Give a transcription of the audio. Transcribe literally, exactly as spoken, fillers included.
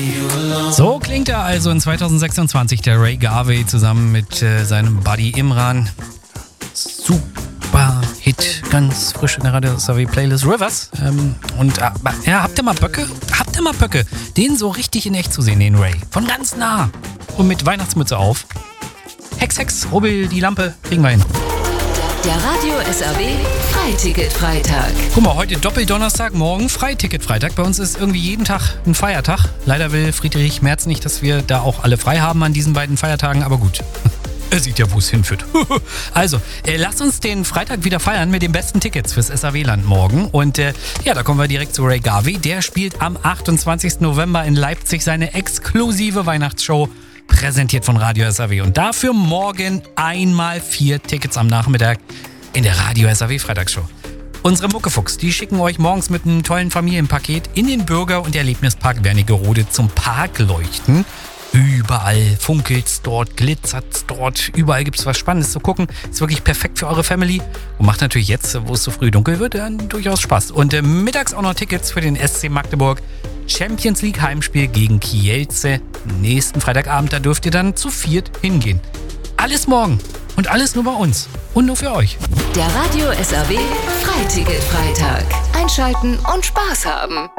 So klingt er also in zweitausendsechsundzwanzig, der Ray Garvey, zusammen mit äh, seinem Buddy Imran. Super Hit, ganz frisch in der Radio S R W Playlist Rivers. Ähm, und äh, ja, habt ihr mal Böcke? Habt ihr mal Böcke, den so richtig in echt zu sehen, den Ray? Von ganz nah und mit Weihnachtsmütze auf. Hex, Hex, rubbel die Lampe, kriegen wir hin. Der Radio S R W Freiticket-Freitag. Guck mal, heute Doppeldonnerstag, morgen Freiticket-Freitag. Bei uns ist irgendwie jeden Tag ein Feiertag. Leider will Friedrich Merz nicht, dass wir da auch alle frei haben an diesen beiden Feiertagen, aber gut. Er sieht ja, wo es hinführt. Also, äh, lasst uns den Freitag wieder feiern mit den besten Tickets fürs S R W-Land morgen. Und äh, ja, da kommen wir direkt zu Ray Garvey. Der spielt am achtundzwanzigsten November in Leipzig seine exklusive Weihnachtsshow, präsentiert von Radio S R W. Und dafür morgen einmal vier Tickets am Nachmittag in der Radio S R W Freitagsshow. Unsere Muckefuchs, die schicken euch morgens mit einem tollen Familienpaket in den Bürger- und Erlebnispark Wernigerode zum Parkleuchten. Überall funkelt's dort, glitzert's dort, überall gibt's was Spannendes zu gucken. Ist wirklich perfekt für eure Family und macht natürlich jetzt, wo es so früh dunkel wird, dann durchaus Spaß. Und äh, mittags auch noch Tickets für den S C Magdeburg. Champions League Heimspiel gegen Kielce. Nächsten Freitagabend, da dürft ihr dann zu viert hingehen. Alles morgen und alles nur bei uns und nur für euch. Der Radio S R W Freiticket-Freitag. Einschalten und Spaß haben.